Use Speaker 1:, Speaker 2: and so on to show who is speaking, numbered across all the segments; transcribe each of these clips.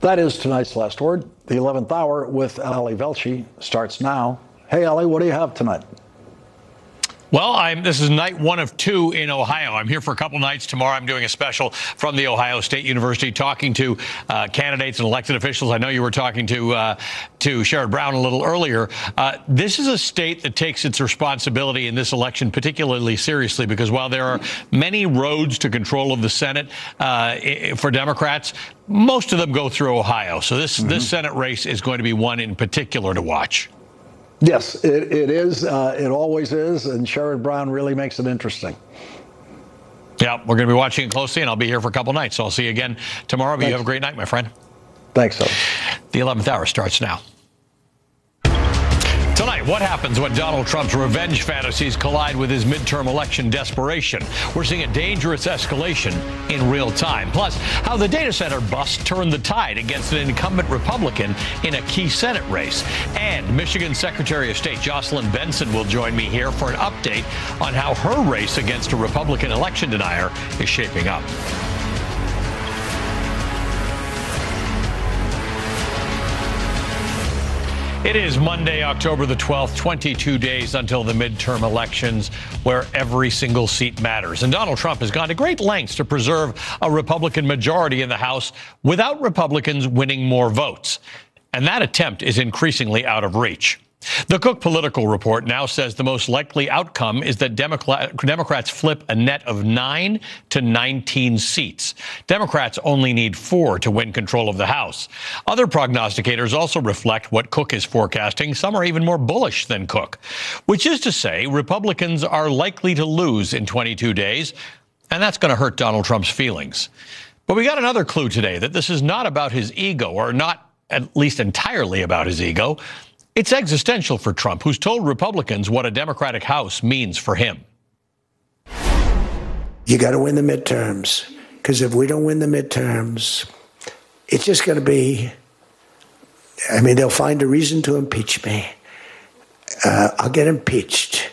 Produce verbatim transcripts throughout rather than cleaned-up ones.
Speaker 1: That is tonight's Last Word. The eleventh hour with Ali Velshi starts now. Hey, Ali, what do you have tonight?
Speaker 2: Well, I'm, this is night one of two in Ohio. I'm here for a couple nights. Tomorrow I'm doing a special from the Ohio State University, talking to uh, candidates and elected officials. I know you were talking to uh, to Sherrod Brown a little earlier. Uh, this is a state that takes its responsibility in this election particularly seriously, because while there are many roads to control of the Senate uh, for Democrats, most of them go through Ohio. So this, mm-hmm. this Senate race is going to be one in particular to watch.
Speaker 1: Yes, it, it is. Uh, it always is. And Sherrod Brown really makes it interesting.
Speaker 2: Yeah, we're going to be watching it closely, and I'll be here for a couple nights. So I'll see you again tomorrow. But Thanks. You have a great night, my friend.
Speaker 1: Thanks, sir.
Speaker 2: The eleventh hour starts now. Tonight, what happens when Donald Trump's revenge fantasies collide with his midterm election desperation? We're seeing a dangerous escalation in real time. Plus, how the data center bust turned the tide against an incumbent Republican in a key Senate race. And Michigan Secretary of State Jocelyn Benson will join me here for an update on how her race against a Republican election denier is shaping up. It is Monday, October the twelfth, twenty-two days until the midterm elections, where every single seat matters. And Donald Trump has gone to great lengths to preserve a Republican majority in the House without Republicans winning more votes. And that attempt is increasingly out of reach. The Cook Political Report now says the most likely outcome is that Democrat, Democrats flip a net of nine to nineteen seats. Democrats only need four to win control of the House. Other prognosticators also reflect what Cook is forecasting. Some are even more bullish than Cook, which is to say Republicans are likely to lose in twenty-two days, and that's going to hurt Donald Trump's feelings. But we got another clue today that this is not about his ego, or not at least entirely about his ego. It's existential for Trump, who's told Republicans what a Democratic House means for him.
Speaker 3: You got to win the midterms, because if we don't win the midterms, it's just going to be, I mean, they'll find a reason to impeach me. Uh, I'll get impeached.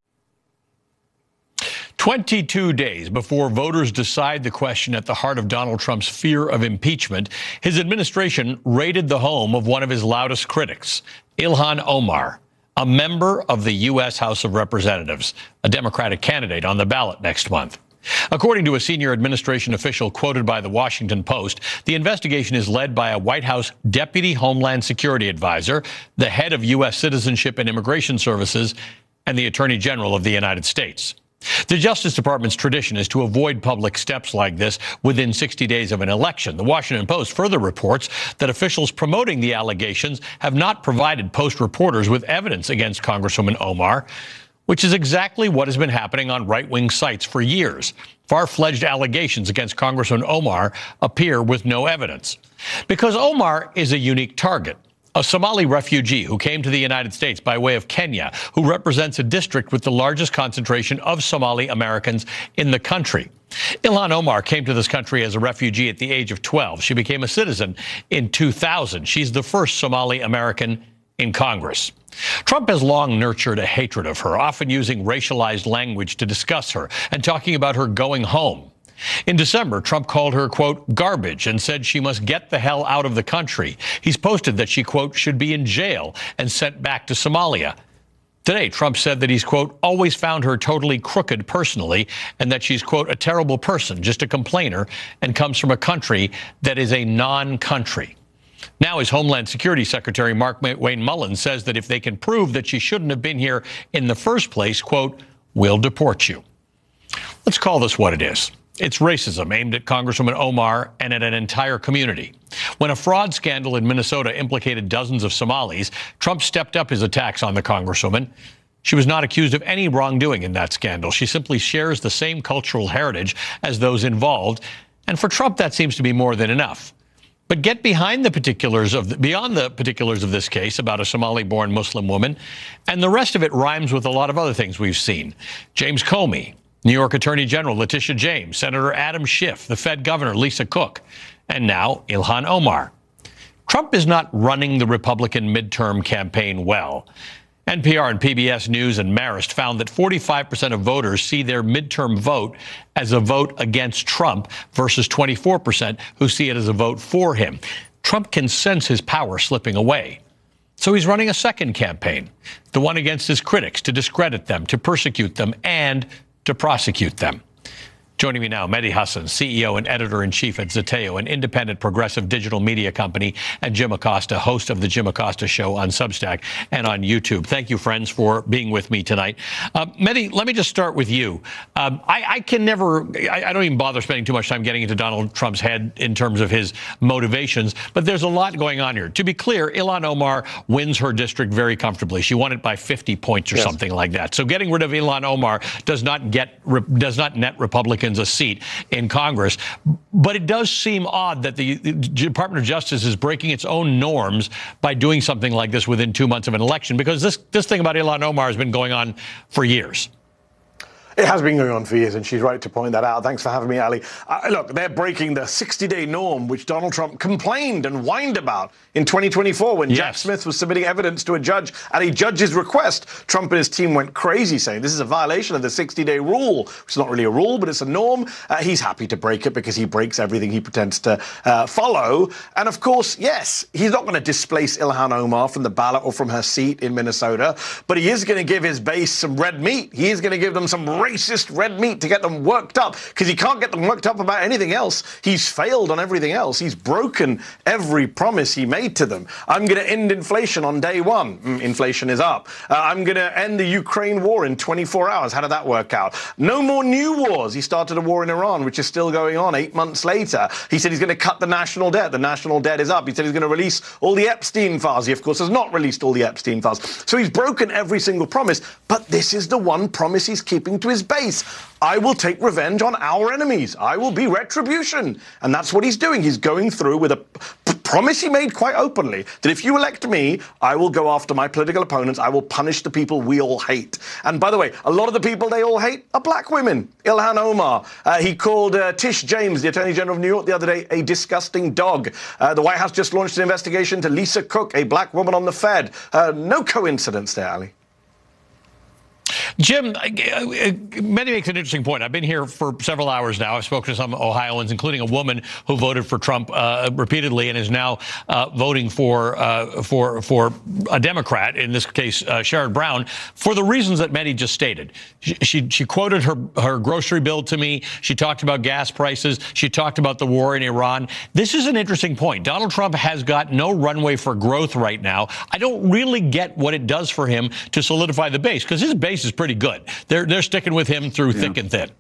Speaker 2: twenty-two days before voters decide the question at the heart of Donald Trump's fear of impeachment, his administration raided the home of one of his loudest critics, Ilhan Omar, a member of the U S House of Representatives, a Democratic candidate on the ballot next month. According to a senior administration official quoted by the Washington Post, the investigation is led by a White House Deputy Homeland Security Advisor, the head of U S Citizenship and Immigration Services, and the Attorney General of the United States. The Justice Department's tradition is to avoid public steps like this within sixty days of an election. The Washington Post further reports that officials promoting the allegations have not provided Post reporters with evidence against Congresswoman Omar, which is exactly what has been happening on right-wing sites for years. Far-fledged allegations against Congresswoman Omar appear with no evidence. Because Omar is a unique target. A Somali refugee who came to the United States by way of Kenya, who represents a district with the largest concentration of Somali Americans in the country. Ilhan Omar came to this country as a refugee at the age of twelve. She became a citizen in two thousand. She's the first Somali American in Congress. Trump has long nurtured a hatred of her, often using racialized language to discuss her and talking about her going home. In December, Trump called her, quote, garbage, and said she must get the hell out of the country. He's posted that she, quote, should be in jail and sent back to Somalia. Today, Trump said that he's, quote, always found her totally crooked personally, and that she's, quote, a terrible person, just a complainer, and comes from a country that is a non-country. Now his Homeland Security Secretary, Mark Wayne Mullins, says that if they can prove that she shouldn't have been here in the first place, quote, we'll deport you. Let's call this what it is. It's racism aimed at Congresswoman Omar and at an entire community. When a fraud scandal in Minnesota implicated dozens of Somalis, Trump stepped up his attacks on the Congresswoman. She was not accused of any wrongdoing in that scandal. She simply shares the same cultural heritage as those involved. And for Trump, that seems to be more than enough. But get behind the particulars of the, beyond the particulars of this case about a Somali-born Muslim woman, and the rest of it rhymes with a lot of other things we've seen. James Comey, New York Attorney General Letitia James, Senator Adam Schiff, the Fed Governor Lisa Cook, and now Ilhan Omar. Trump is not running the Republican midterm campaign well. N P R and P B S News and Marist found that forty-five percent of voters see their midterm vote as a vote against Trump versus twenty-four percent who see it as a vote for him. Trump can sense his power slipping away. So he's running a second campaign, the one against his critics, to discredit them, to persecute them, and to prosecute them. Joining me now, Mehdi Hasan, C E O and editor-in-chief at Zeteo, an independent progressive digital media company, and Jim Acosta, host of The Jim Acosta Show on Substack and on YouTube. Thank you, friends, for being with me tonight. Uh, Mehdi, let me just start with you. Um, I, I can never, I, I don't even bother spending too much time getting into Donald Trump's head in terms of his motivations, but there's a lot going on here. To be clear, Ilhan Omar wins her district very comfortably. She won it by fifty points or yes. something like that. So getting rid of Ilhan Omar does not get, does not net Republicans a seat in Congress. But it does seem odd that the Department of Justice is breaking its own norms by doing something like this within two months of an election, because this, this thing about Ilhan Omar has been going on for years.
Speaker 4: It has been going on for years, and she's right to point that out. Thanks for having me, Ali. Uh, look, they're breaking the sixty-day norm, which Donald Trump complained and whined about in twenty twenty-four when yes. Jack Smith was submitting evidence to a judge at a judge's request. Trump and his team went crazy, saying this is a violation of the sixty-day rule, which is not really a rule, but it's a norm. Uh, he's happy to break it because he breaks everything he pretends to uh, follow. And of course, yes, he's not going to displace Ilhan Omar from the ballot or from her seat in Minnesota, but he is going to give his base some red meat. He is going to give them some racist red meat to get them worked up, because he can't get them worked up about anything else. He's failed on everything else. He's broken every promise he made to them. I'm going to end inflation on day one. Mm, inflation is up. Uh, I'm going to end the Ukraine war in twenty-four hours. How did that work out? No more new wars. He started a war in Iran, which is still going on eight months later. He said he's going to cut the national debt. The national debt is up. He said he's going to release all the Epstein files. He, of course, has not released all the Epstein files. So he's broken every single promise. But this is the one promise he's keeping to his base. I will take revenge on our enemies. I will be retribution. And that's what he's doing. He's going through with a p- promise he made quite openly, that if you elect me, I will go after my political opponents. I will punish the people we all hate. And by the way, a lot of the people they all hate are black women. Ilhan Omar. Uh, he called uh, Tish James, the Attorney General of New York, the other day, a disgusting dog. Uh, the White House just launched an investigation to Lisa Cook, a black woman on the Fed. Uh, no coincidence there, Ali.
Speaker 2: Jim, Mehdi makes an interesting point. I've been here for several hours now. I've spoken to some Ohioans, including a woman who voted for Trump uh, repeatedly and is now uh, voting for uh, for for a Democrat, in this case, uh, Sherrod Brown, for the reasons that Mehdi just stated. She, she she quoted her her grocery bill to me. She talked about gas prices. She talked about the war in Iran. This is an interesting point. Donald Trump has got no runway for growth right now. I don't really get what it does for him to solidify the base, because his base is pretty good. They're they're sticking with him through yeah. thick and thin.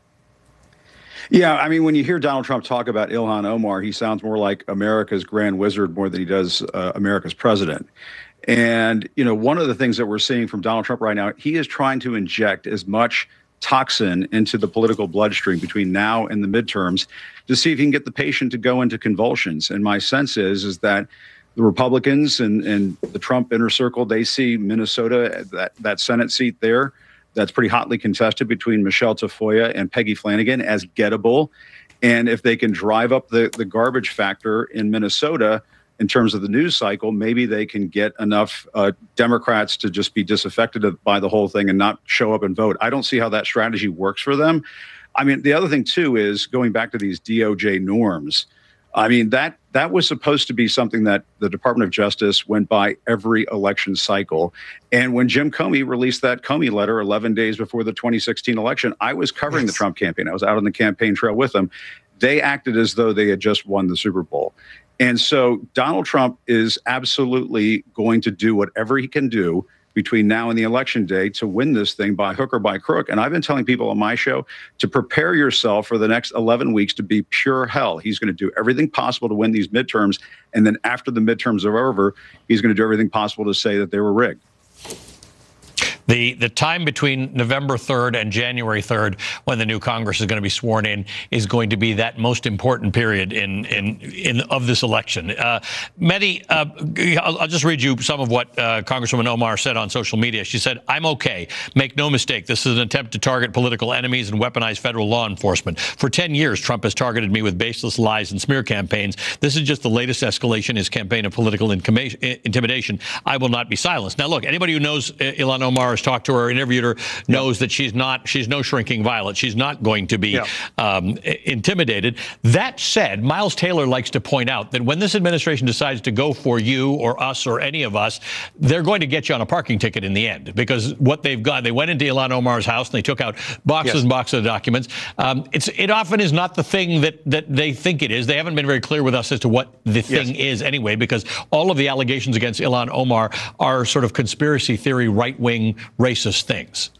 Speaker 5: Yeah, I mean, when you hear Donald Trump talk about Ilhan Omar, he sounds more like America's grand wizard more than he does uh, America's president. And, you know, one of the things that we're seeing from Donald Trump right now, he is trying to inject as much toxin into the political bloodstream between now and the midterms to see if he can get the patient to go into convulsions. And my sense is, is that the Republicans and, and the Trump inner circle, they see Minnesota, that, that Senate seat there, that's pretty hotly contested between Michelle Tafoya and Peggy Flanagan, as gettable. And if they can drive up the, the garbage factor in Minnesota in terms of the news cycle, maybe they can get enough uh, Democrats to just be disaffected by the whole thing and not show up and vote. I don't see how that strategy works for them. I mean, the other thing, too, is going back to these D O J norms. I mean, that that was supposed to be something that the Department of Justice went by every election cycle. And when Jim Comey released that Comey letter eleven days before the twenty sixteen election, I was covering yes. the Trump campaign. I was out on the campaign trail with them. They acted as though they had just won the Super Bowl. And so Donald Trump is absolutely going to do whatever he can do between now and the election day to win this thing by hook or by crook. And I've been telling people on my show to prepare yourself for the next eleven weeks to be pure hell. He's going to do everything possible to win these midterms. And then after the midterms are over, he's going to do everything possible to say that they were rigged.
Speaker 2: The the time between November third and January third, when the new Congress is going to be sworn in, is going to be that most important period in in, in of this election. Uh, Mehdi, uh, I'll, I'll just read you some of what uh, Congresswoman Omar said on social media. She said, "I'm okay. Make no mistake. This is an attempt to target political enemies and weaponize federal law enforcement. For ten years, Trump has targeted me with baseless lies and smear campaigns. This is just the latest escalation in his campaign of political intimidation. I will not be silenced." Now, look, anybody who knows Ilhan Omar Omar's talked to her, interviewed her, knows yeah. that she's not, she's no shrinking violet. She's not going to be yeah. um, intimidated. That said, Miles Taylor likes to point out that when this administration decides to go for you or us or any of us, they're going to get you on a parking ticket in the end, because what they've got, they went into Ilhan Omar's house and they took out boxes yes. and boxes of documents. Um, it's it often is not the thing that that they think it is. They haven't been very clear with us as to what the thing yes. is anyway, because all of the allegations against Ilhan Omar are sort of conspiracy theory, right-wing, racist things.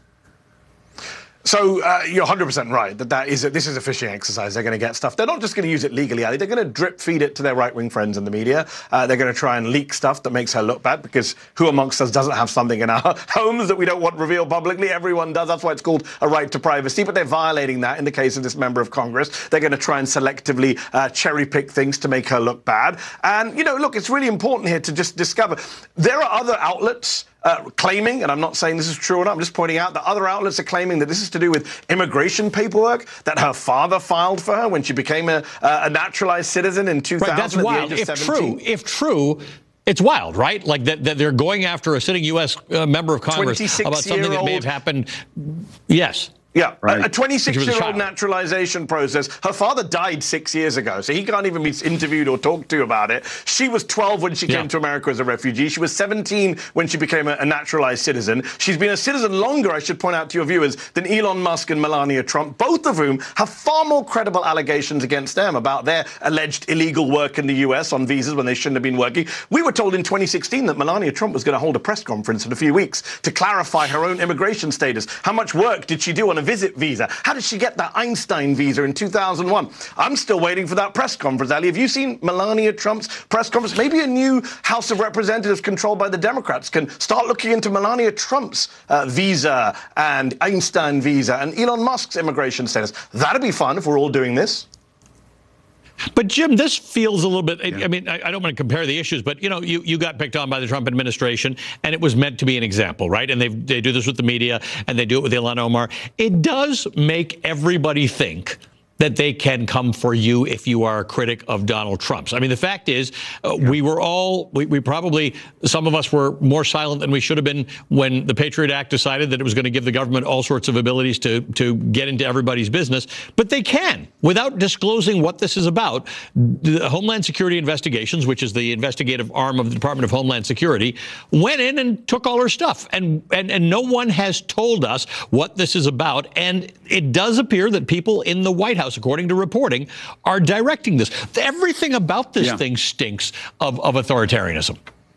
Speaker 4: So uh, you're one hundred percent right that, that is a, this is a phishing exercise. They're going to get stuff. They're not just going to use it legally, Ali. They're going to drip feed it to their right-wing friends in the media. Uh, they're going to try and leak stuff that makes her look bad, because who amongst us doesn't have something in our homes that we don't want revealed publicly? Everyone does. That's why it's called a right to privacy. But they're violating that in the case of this member of Congress. They're going to try and selectively uh, cherry-pick things to make her look bad. And, you know, look, it's really important here to just discover there are other outlets Uh, claiming, and I'm not saying this is true or not, I'm just pointing out that other outlets are claiming that this is to do with immigration paperwork that her father filed for her when she became a, uh, a naturalized citizen in two thousand.
Speaker 2: Right, that's wild. If true, if true, it's wild, right? Like that, that they're going after a sitting U S uh, member of Congress about something that may have happened. Yes.
Speaker 4: Yeah,
Speaker 5: right.
Speaker 4: a twenty-six-year-old naturalization process. Her father died six years ago, so he can't even be interviewed or talked to about it. She was twelve when she yeah. came to America as a refugee. She was seventeen when she became a, a naturalized citizen. She's been a citizen longer, I should point out to your viewers, than Elon Musk and Melania Trump, both of whom have far more credible allegations against them about their alleged illegal work in the U S on visas when they shouldn't have been working. We were told in twenty sixteen that Melania Trump was going to hold a press conference in a few weeks to clarify her own immigration status. How much work did she do on a visit visa? How did she get that Einstein visa in two thousand one? I'm still waiting for that press conference, Ali. Have you seen Melania Trump's press conference? Maybe a new House of Representatives controlled by the Democrats can start looking into Melania Trump's uh, visa and Einstein visa and Elon Musk's immigration status. That'd be fun if we're all doing this.
Speaker 2: But, Jim, this feels a little bit, yeah. I mean, I, I don't want to compare the issues, but, you know, you, you got picked on by the Trump administration, and it was meant to be an example, right? And they they do this with the media, and they do it with Ilhan Omar. It does make everybody think that they can come for you if you are a critic of Donald Trump's. I mean, the fact is, uh, yeah. we were all, we, we probably, some of us were more silent than we should have been when the Patriot Act decided that it was going to give the government all sorts of abilities to, to get into everybody's business. But they can, without disclosing what this is about. The Homeland Security Investigations, which is the investigative arm of the Department of Homeland Security, went in and took all her stuff. And, and, and no one has told us what this is about. And it does appear that people in the White House, according to reporting, are directing this. Everything about this yeah. thing stinks of, of authoritarianism.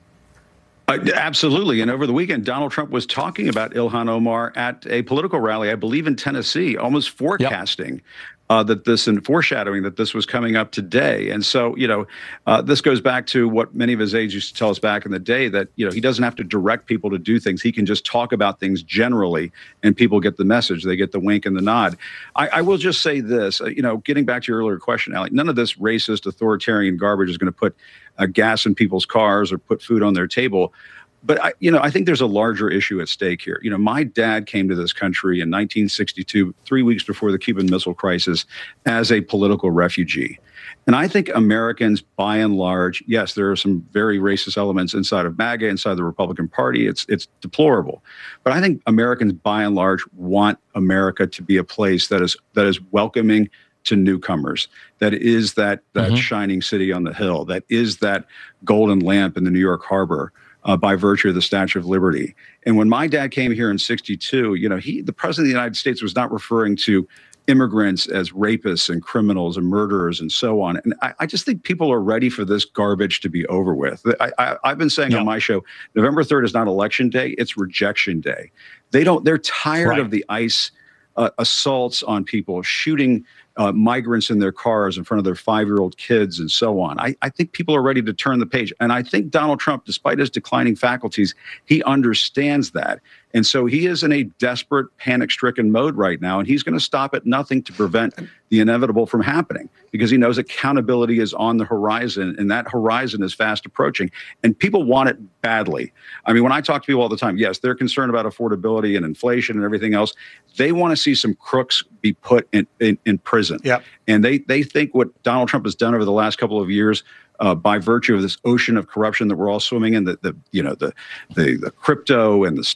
Speaker 5: Uh, absolutely. And over the weekend, Donald Trump was talking about Ilhan Omar at a political rally, I believe in Tennessee, almost forecasting yep. uh, that this and foreshadowing that this was coming up today. And so, you know, uh, this goes back to what many of his aides used to tell us back in the day, that, you know, he doesn't have to direct people to do things. He can just talk about things generally and people get the message. They get the wink and the nod. I, I will just say this, uh, you know, getting back to your earlier question, Alec, none of this racist authoritarian garbage is going to put uh, gas in people's cars or put food on their table. But, I, you know, I think there's a larger issue at stake here. You know, my dad came to this country in nineteen sixty-two, three weeks before the Cuban Missile Crisis, as a political refugee. And I think Americans, by and large, yes, there are some very racist elements inside of MAGA, inside the Republican Party. It's it's deplorable. But I think Americans, by and large, want America to be a place that is that is welcoming to newcomers, that is that that mm-hmm. shining city on the hill, that is that golden lamp in the New York Harbor. Uh, by virtue of the Statue of Liberty. And when my dad came here in sixty-two, you know, he, the president of the United States, was not referring to immigrants as rapists and criminals and murderers and so on. And I, I just think people are ready for this garbage to be over with. I, I, I've been saying yeah. on my show, November third is not election day, it's rejection day. They don't, they're tired right. of the ICE uh, assaults on people, shooting Uh, migrants in their cars in front of their five-year-old kids and so on. I, I think people are ready to turn the page. And I think Donald Trump, despite his declining faculties, he understands that. And so he is in a desperate, panic-stricken mode right now, and he's going to stop at nothing to prevent the inevitable from happening, because he knows accountability is on the horizon, and that horizon is fast approaching. And people want it badly. I mean, when I talk to people all the time, yes, they're concerned about affordability and inflation and everything else. They want to see some crooks be put in, in, in prison.
Speaker 4: Yep.
Speaker 5: And they, they think what Donald Trump has done over the last couple of years, Uh, by virtue of this ocean of corruption that we're all swimming in, the, the you know the, the the crypto and the stock trading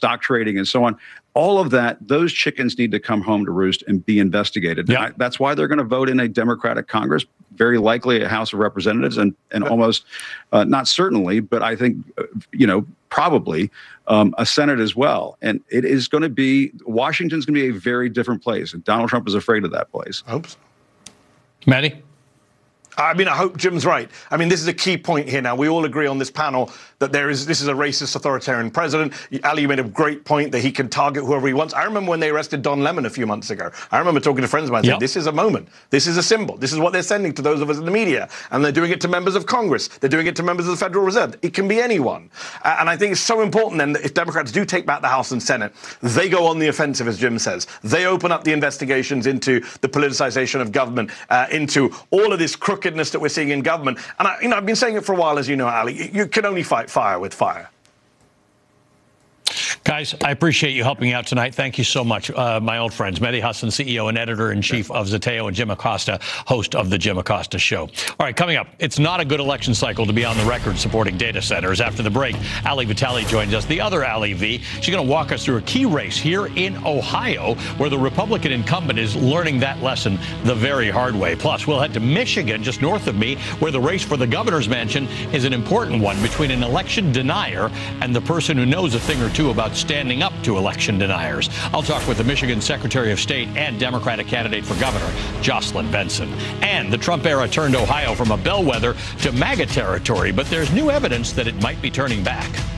Speaker 5: investigating and so on. All of that, those chickens need to come home to roost and be investigated.
Speaker 2: Yep.
Speaker 5: I, that's why they're going to vote in a Democratic Congress, very likely a House of Representatives, and and almost, uh, not certainly, but I think, uh, you know, probably um, a Senate as well. And it is going to be, Washington's going to be a very different place. And Donald Trump is afraid of that place.
Speaker 4: Oops.
Speaker 2: Maddie?
Speaker 4: I mean, I hope Jim's right. I mean, this is a key point here now. We all agree on this panel that there is this is a racist, authoritarian president. Ali, you made a great point that he can target whoever he wants. I remember when they arrested Don Lemon a few months ago. I remember talking to friends of mine saying,
Speaker 2: yep.
Speaker 4: this is a moment. This is a symbol. This is what they're sending to those of us in the media. And they're doing it to members of Congress. They're doing it to members of the Federal Reserve. It can be anyone. Uh, and I think it's so important then that if Democrats do take back the House and Senate, they go on the offensive, as Jim says. They open up the investigations into the politicization of government, uh, into all of this crookedness that we're seeing in government. And I, you know, I've been saying it for a while, as you know, Ali. You can only fight fire with fire.
Speaker 2: Guys, I appreciate you helping out tonight. Thank you so much, uh, my old friends. Mehdi Hasan, C E O and editor-in-chief of Zeteo, and Jim Acosta, host of The Jim Acosta Show. All right, coming up, it's not a good election cycle to be on the record supporting data centers. After the break, Ali Vitale joins us, the other Ali V. She's going to walk us through a key race here in Ohio, where the Republican incumbent is learning that lesson the very hard way. Plus, we'll head to Michigan, just north of me, where the race for the governor's mansion is an important one between an election denier and the person who knows a thing or two about standing up to election deniers. I'll talk with the Michigan Secretary of State and Democratic candidate for governor, Jocelyn Benson. And the Trump era turned Ohio from a bellwether to MAGA territory, but there's new evidence that it might be turning back.